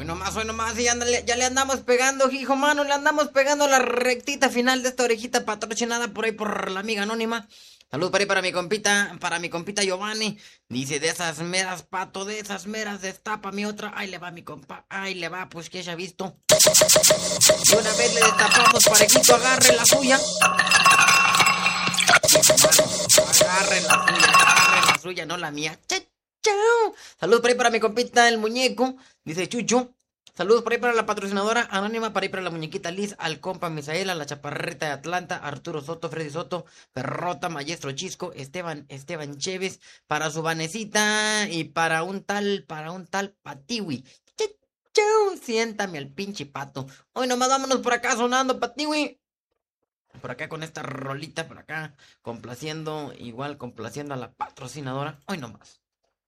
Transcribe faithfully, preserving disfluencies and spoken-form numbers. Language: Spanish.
Hoy nomás, hoy nomás, y ándale, ya le andamos pegando, hijo mano, le andamos pegando la rectita final de esta orejita patrocinada por ahí por la amiga anónima. Salud por ahí para mi compita, para mi compita Giovanni. Dice, de esas meras, pato, de esas meras, destapa mi otra. Ahí le va mi compa, ahí le va, pues que ya ha visto. Y una vez le destapamos, parejito, agarre la suya. Hijo, mano, agarre la suya, agarre la suya, no la mía. Che, chao. Saludos por ahí para mi compita el muñeco. Dice Chucho. Saludos por ahí para la patrocinadora anónima, para ahí para la muñequita Liz, al compa Misaela, la chaparrita de Atlanta, Arturo Soto, Freddy Soto, Perrota, Maestro Chisco, Esteban, Esteban Chévez, para su Vanesita y para un tal, para un tal Patiwi. Chau, siéntame al pinche pato. Hoy nomás vámonos por acá sonando, Patiwi. Por acá con esta rolita, por acá, complaciendo, igual complaciendo a la patrocinadora. Hoy nomás.